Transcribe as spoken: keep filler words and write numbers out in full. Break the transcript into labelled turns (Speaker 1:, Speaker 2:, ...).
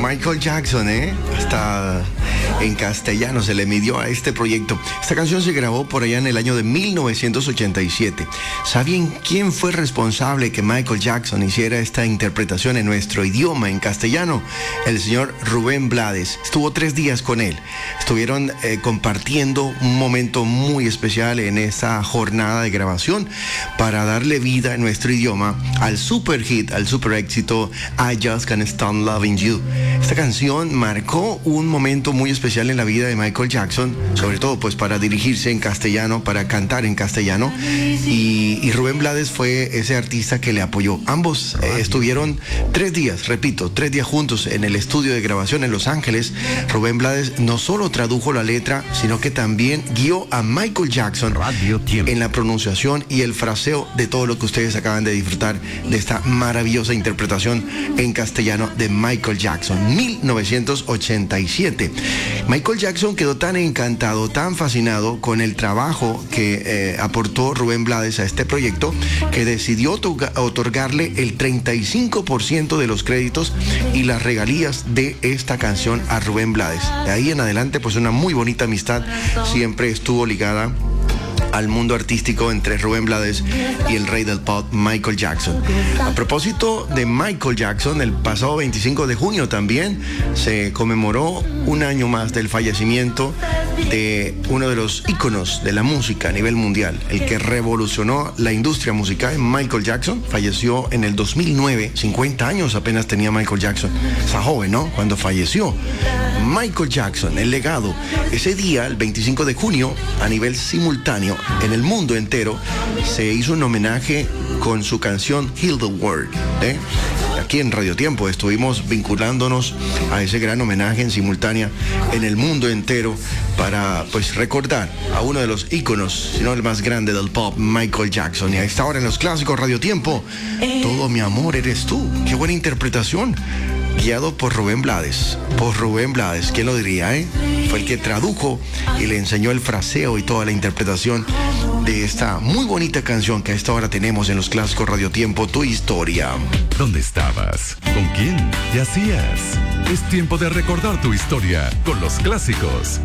Speaker 1: Michael Jackson, ¿eh? Hasta en castellano se le midió a este proyecto. Esta canción se grabó por allá en el año de mil novecientos ochenta y siete. ¿Sabían quién fue responsable que Michael Jackson hiciera esta interpretación en nuestro idioma, en castellano? El señor Rubén Blades. Estuvo tres días con él. Estuvieron eh, compartiendo un momento muy especial en esta jornada de grabación para darle vida en nuestro idioma al super hit, al super éxito I Just Can't Stop Loving You. Esta canción marcó un momento muy especial en la vida de Michael Jackson, sobre todo pues para dirigirse en castellano, para cantar en castellano, y, y Rubén Blades fue ese artista que le apoyó. Ambos eh, estuvieron tres días, repito, tres días juntos en el estudio de grabación en Los Ángeles. Rubén Blades no solo tradujo la letra, sino que también guió a Michael Jackson en la pronunciación y el fraseo de todo lo que ustedes acaban de disfrutar de esta maravillosa interpretación en castellano de Michael Jackson, mil novecientos ochenta y siete. Michael Jackson quedó tan encantado, tan fascinado con el trabajo que eh, aportó Rubén Blades a este proyecto, que decidió otorgarle el treinta y cinco por ciento de los créditos y las regalías de esta canción a Rubén Blades. De ahí en adelante, pues una muy bonita amistad siempre estuvo ligada al mundo artístico entre Rubén Blades y el rey del pop, Michael Jackson. A propósito de Michael Jackson, el pasado veinticinco de junio también se conmemoró un año más del fallecimiento de uno de los íconos de la música a nivel mundial, el que revolucionó la industria musical. Michael Jackson falleció en el dos mil nueve, cincuenta años apenas tenía Michael Jackson. Está joven, ¿no? Cuando falleció. Michael Jackson, el legado. Ese día, el veinticinco de junio, a nivel simultáneo, en el mundo entero, se hizo un homenaje con su canción Heal the World, ¿eh? Aquí en Radio Tiempo estuvimos vinculándonos a ese gran homenaje en simultánea en el mundo entero para pues recordar a uno de los íconos, si no el más grande del pop, Michael Jackson. Y a esta hora en los clásicos Radio Tiempo, Todo mi amor eres tú. Qué buena interpretación. Guiado por Rubén Blades, por Rubén Blades, ¿quién lo diría, eh? Fue el que tradujo y le enseñó el fraseo y toda la interpretación de esta muy bonita canción que a esta hora tenemos en los clásicos Radio Tiempo, Tu Historia.
Speaker 2: ¿Dónde estabas? ¿Con quién? ¿Qué hacías? Es tiempo de recordar tu historia con los clásicos